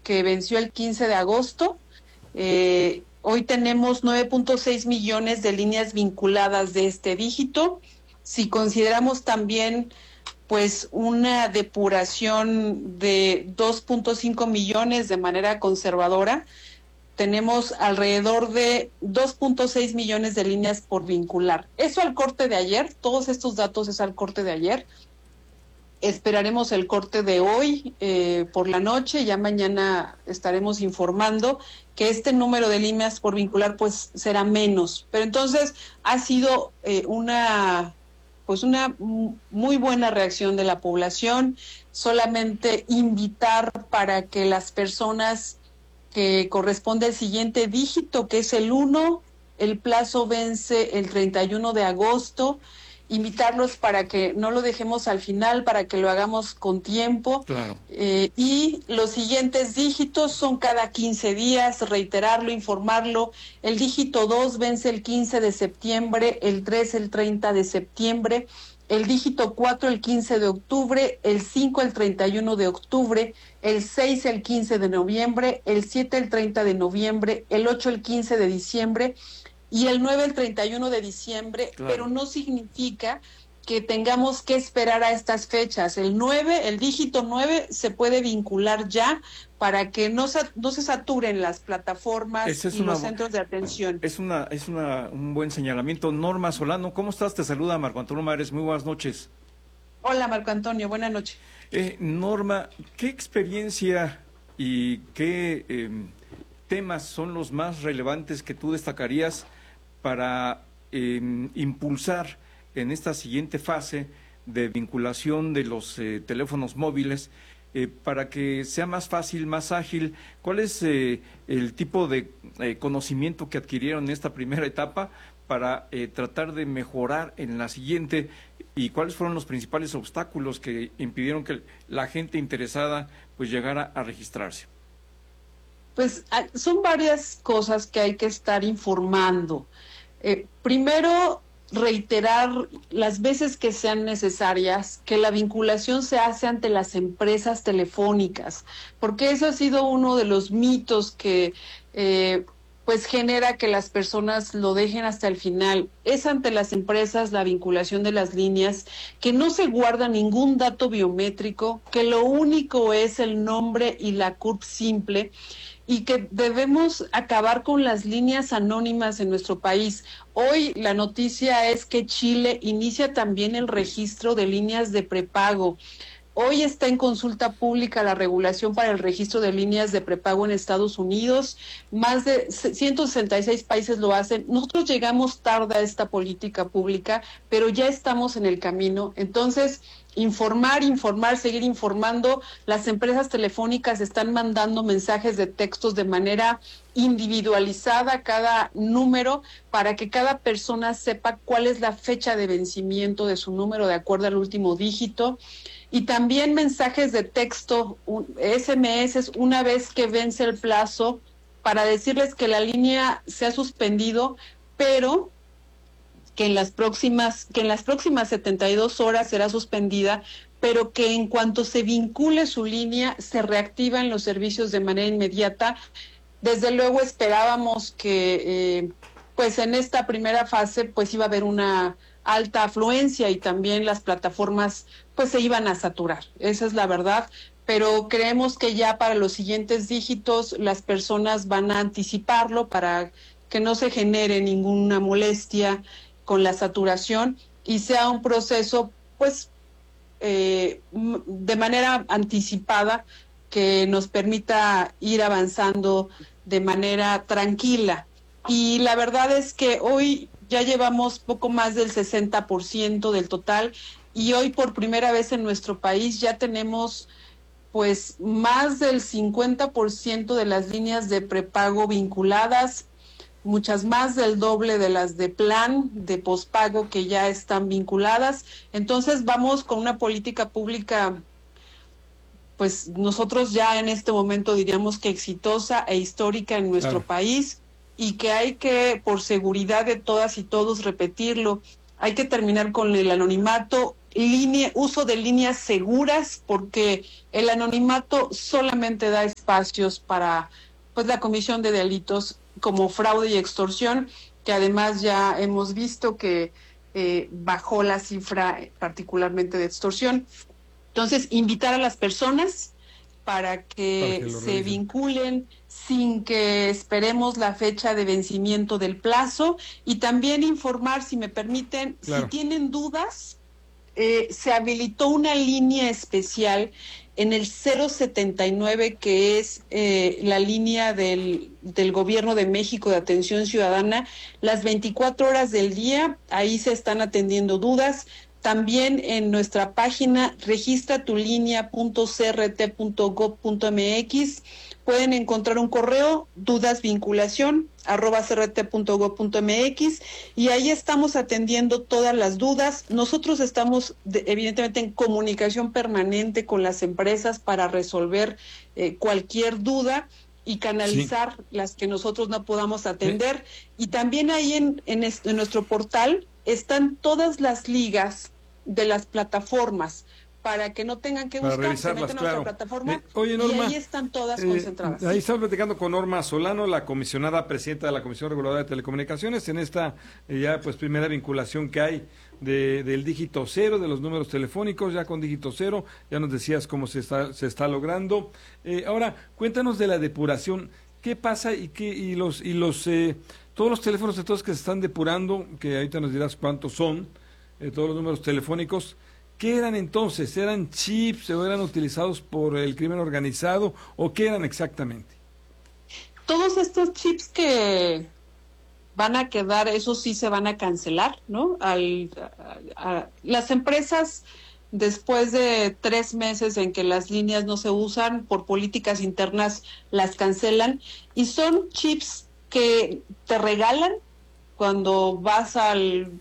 que venció el 15 de agosto. Hoy tenemos 9.6 millones de líneas vinculadas de este dígito. Si consideramos también pues una depuración de 2.5 millones de manera conservadora, tenemos alrededor de 2.6 millones de líneas por vincular. Eso al corte de ayer, todos estos datos es al corte de ayer. Esperaremos el corte de hoy por la noche, ya mañana estaremos informando que este número de líneas por vincular pues será menos. Pero entonces ha sido una muy buena reacción de la población. Solamente invitar para que las personas que corresponde al siguiente dígito, que es el 1, el plazo vence el 31 de agosto, invitarlos para que no lo dejemos al final, para que lo hagamos con tiempo. Claro. Y los siguientes dígitos son cada 15 días, reiterarlo, informarlo. El dígito 2 vence el 15 de septiembre, el 3 el 30 de septiembre, el dígito 4 el 15 de octubre, el 5 el 31 de octubre, el 6 el 15 de noviembre, el 7 el 30 de noviembre, el 8 el 15 de diciembre, y el 9 el 31 de diciembre, claro. Pero no significa que tengamos que esperar a estas fechas. El dígito 9 se puede vincular ya para que no se saturen las plataformas y los centros de atención. Es un buen señalamiento. Norma Solano, ¿cómo estás? Te saluda Marco Antonio Mares, muy buenas noches. Hola Marco Antonio, buenas noches. Norma, ¿qué experiencia y qué temas son los más relevantes que tú destacarías para impulsar en esta siguiente fase de vinculación de los teléfonos móviles para que sea más fácil, más ágil? ¿Cuál es el tipo de conocimiento que adquirieron en esta primera etapa para tratar de mejorar en la siguiente? ¿Y cuáles fueron los principales obstáculos que impidieron que la gente interesada pues llegara a registrarse? Pues son varias cosas que hay que estar informando. Primero, reiterar las veces que sean necesarias que la vinculación se hace ante las empresas telefónicas, porque eso ha sido uno de los mitos que pues genera que las personas lo dejen hasta el final. Es ante las empresas la vinculación de las líneas, que no se guarda ningún dato biométrico, que lo único es el nombre y la CURP simple, y que debemos acabar con las líneas anónimas en nuestro país. Hoy la noticia es que Chile inicia también el registro de líneas de prepago. Hoy está en consulta pública la regulación para el registro de líneas de prepago en Estados Unidos. Más de 166 países lo hacen. Nosotros llegamos tarde a esta política pública, pero ya estamos en el camino. Entonces, informar, seguir informando. Las empresas telefónicas están mandando mensajes de textos de manera individualizada a cada número para que cada persona sepa cuál es la fecha de vencimiento de su número de acuerdo al último dígito. Y también mensajes de texto, SMS, una vez que vence el plazo, para decirles que la línea se ha suspendido, pero que en las próximas 72 horas será suspendida, pero que en cuanto se vincule su línea, se reactivan los servicios de manera inmediata. Desde luego esperábamos que pues en esta primera fase pues iba a haber una alta afluencia y también las plataformas pues se iban a saturar, esa es la verdad, pero creemos que ya para los siguientes dígitos las personas van a anticiparlo para que no se genere ninguna molestia con la saturación y sea un proceso pues de manera anticipada que nos permita ir avanzando de manera tranquila. Y la verdad es que hoy ya llevamos poco más del 60% del total y hoy por primera vez en nuestro país ya tenemos pues más del 50% de las líneas de prepago vinculadas, muchas más del doble de las de plan, de pospago que ya están vinculadas. Entonces vamos con una política pública, pues nosotros ya en este momento diríamos que exitosa e histórica en nuestro país, y que hay que, por seguridad de todas y todos, repetirlo, hay que terminar con el anonimato uso de líneas seguras, porque el anonimato solamente da espacios para pues la comisión de delitos como fraude y extorsión, que además ya hemos visto que bajó la cifra particularmente de extorsión. Entonces, invitar a las personas para que se vinculen sin que esperemos la fecha de vencimiento del plazo, y también informar, si me permiten, si tienen dudas, se habilitó una línea especial en el 079, que es la línea del Gobierno de México de atención ciudadana, las 24 horas del día. Ahí se están atendiendo dudas. También en nuestra página registratulinea.crt.gov.mx pueden encontrar un correo, dudasvinculación@crt.gov.mx, y ahí estamos atendiendo todas las dudas. Nosotros estamos evidentemente en comunicación permanente con las empresas para resolver cualquier duda y canalizar las que nosotros no podamos atender. Y también ahí en nuestro portal están todas las ligas de las plataformas, para que no tengan que buscar, se meten a nuestra plataforma. Oye, Norma, y ahí están todas concentradas. Ahí estamos platicando con Norma Solano, la comisionada presidenta de la Comisión Reguladora de Telecomunicaciones, en esta ya pues primera vinculación que hay del dígito cero, de los números telefónicos, ya con dígito cero. Ya nos decías cómo se está logrando. Ahora, cuéntanos de la depuración. ¿Qué pasa todos los teléfonos de todos que se están depurando, que ahorita nos dirás cuántos son, todos los números telefónicos? ¿Qué eran entonces? ¿Eran chips o eran utilizados por el crimen organizado o qué eran exactamente? Todos estos chips que van a quedar, esos sí se van a cancelar, ¿no? Las empresas, después de 3 meses en que las líneas no se usan, por políticas internas las cancelan, y son chips que te regalan cuando vas a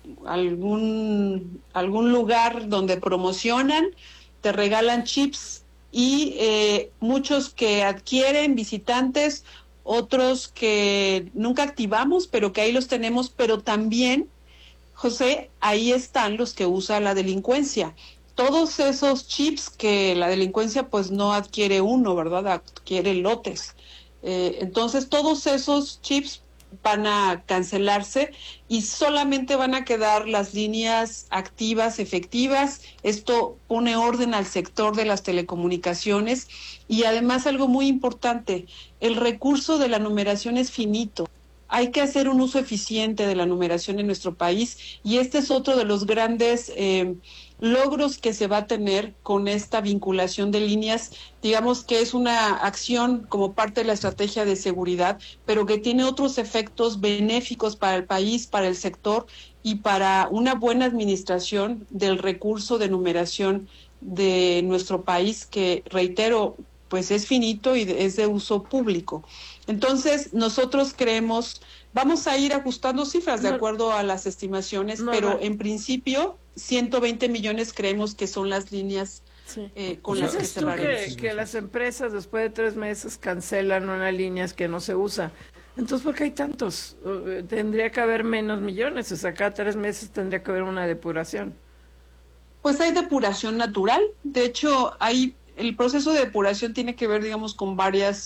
algún lugar donde promocionan, te regalan chips, y muchos que adquieren visitantes, otros que nunca activamos, pero que ahí los tenemos. Pero también, José, ahí están los que usa la delincuencia. Todos esos chips que la delincuencia pues no adquiere uno, ¿verdad? Adquiere lotes. Entonces todos esos chips van a cancelarse y solamente van a quedar las líneas activas, efectivas. Esto pone orden al sector de las telecomunicaciones, y además algo muy importante, el recurso de la numeración es finito. Hay que hacer un uso eficiente de la numeración en nuestro país, y este es otro de los grandes logros que se va a tener con esta vinculación de líneas. Digamos que es una acción como parte de la estrategia de seguridad, pero que tiene otros efectos benéficos para el país, para el sector y para una buena administración del recurso de numeración de nuestro país, que, reitero, pues es finito y es de uso público. Entonces, nosotros creemos, vamos a ir ajustando cifras de acuerdo a las estimaciones, pero en principio 120 millones creemos que son las líneas con las que cerraremos. Que las empresas después de 3 meses cancelan una línea que no se usa. Entonces, ¿por qué hay tantos? Tendría que haber menos millones, o sea, cada 3 meses tendría que haber una depuración. Pues hay depuración natural. De hecho, el proceso de depuración tiene que ver, digamos, con varias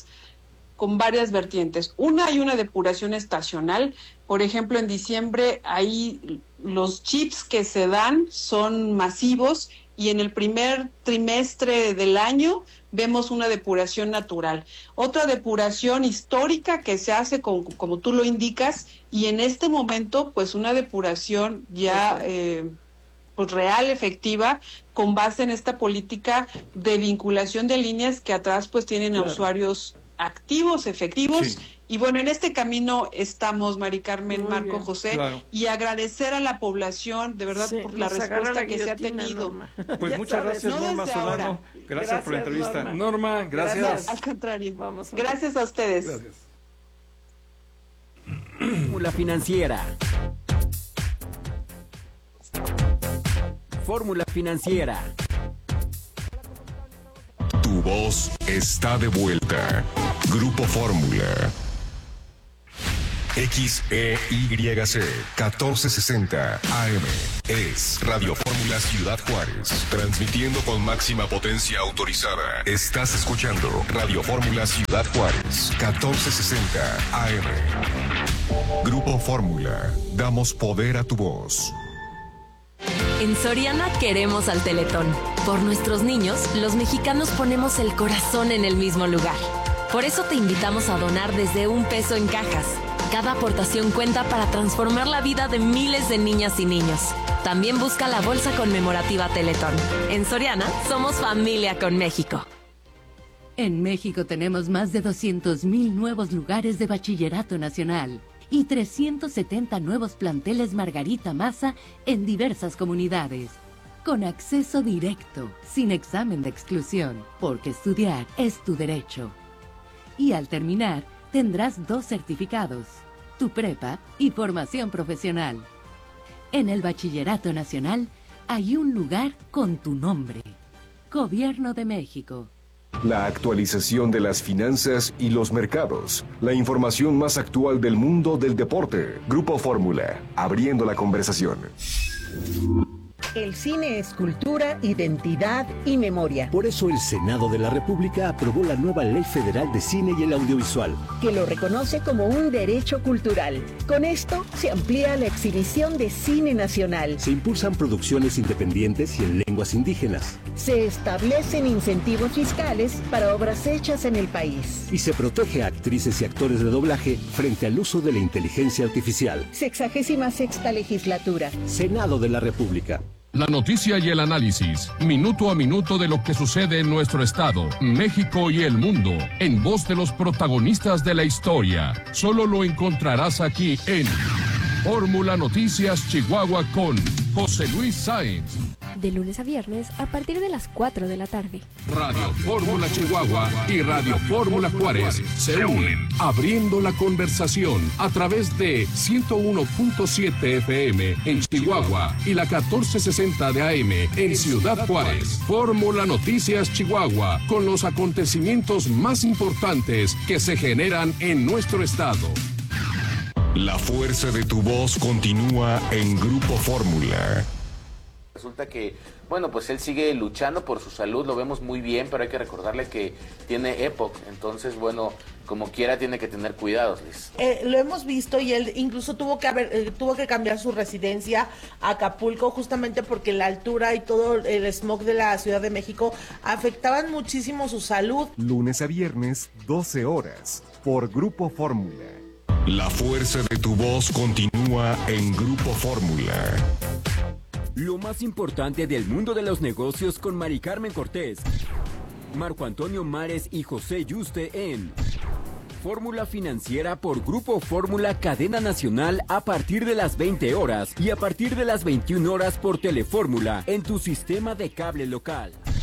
vertientes. Hay una depuración estacional. Por ejemplo, en diciembre, ahí los chips que se dan son masivos, y en el primer trimestre del año vemos una depuración natural. Otra depuración histórica que se hace como tú lo indicas, y en este momento pues una depuración ya pues real, efectiva, con base en esta política de vinculación de líneas que atrás pues tienen a usuarios activos, efectivos. Sí. Y bueno, en este camino estamos, Mari Carmen, muy Marco, bien. José, y agradecer a la población, de verdad, por la respuesta que se ha tenido. Norma. Pues muchas gracias, Norma Solano. Gracias por la entrevista. Norma, gracias. Al contrario, gracias a ustedes. Gracias. Fórmula Financiera. Fórmula Financiera. Tu voz está de vuelta. Grupo Fórmula. XEYC 1460 AM. Es Radio Fórmula Ciudad Juárez. Transmitiendo con máxima potencia autorizada. Estás escuchando Radio Fórmula Ciudad Juárez 1460 AM. Grupo Fórmula. Damos poder a tu voz. En Soriana queremos al Teletón. Por nuestros niños, los mexicanos ponemos el corazón en el mismo lugar. Por eso te invitamos a donar desde $1 en cajas. Cada aportación cuenta para transformar la vida de miles de niñas y niños. También busca la bolsa conmemorativa Teletón. En Soriana, somos familia con México. En México tenemos más de 200,000 nuevos lugares de bachillerato nacional y 370 nuevos planteles Margarita Maza en diversas comunidades, con acceso directo, sin examen de exclusión, porque estudiar es tu derecho. Y al terminar, tendrás 2 certificados, tu prepa y formación profesional. En el Bachillerato Nacional hay un lugar con tu nombre. Gobierno de México. La actualización de las finanzas y los mercados. La información más actual del mundo del deporte. Grupo Fórmula. Abriendo la conversación. El cine es cultura, identidad y memoria. Por eso el Senado de la República aprobó la nueva Ley Federal de Cine y el Audiovisual, que lo reconoce como un derecho cultural. Con esto se amplía la exhibición de cine nacional. Se impulsan producciones independientes y en lenguas indígenas. Se establecen incentivos fiscales para obras hechas en el país. Y se protege a actrices y actores de doblaje frente al uso de la inteligencia artificial. 66ª legislatura. Senado de la República. La noticia y el análisis, minuto a minuto de lo que sucede en nuestro estado, México y el mundo, en voz de los protagonistas de la historia. Solo lo encontrarás aquí en Fórmula Noticias Chihuahua con José Luis Sáenz. De lunes a viernes a partir de las 4 de la tarde. Radio Fórmula Chihuahua y Radio Fórmula Juárez se unen, abriendo la conversación a través de 101.7 FM en Chihuahua y la 1460 de AM en Ciudad Juárez. Fórmula Noticias Chihuahua, con los acontecimientos más importantes que se generan en nuestro estado. La fuerza de tu voz continúa en Grupo Fórmula. Resulta que, bueno, pues él sigue luchando por su salud, lo vemos muy bien, pero hay que recordarle que tiene EPOC, entonces, bueno, como quiera tiene que tener cuidados, Liz. Lo hemos visto y él incluso tuvo que cambiar su residencia a Acapulco justamente porque la altura y todo el smog de la Ciudad de México afectaban muchísimo su salud. Lunes a viernes, 12 horas, por Grupo Fórmula. La fuerza de tu voz continúa en Grupo Fórmula. Lo más importante del mundo de los negocios con Mari Carmen Cortés, Marco Antonio Mares y José Yuste en Fórmula Financiera por Grupo Fórmula Cadena Nacional a partir de las 20 horas y a partir de las 21 horas por Telefórmula en tu sistema de cable local.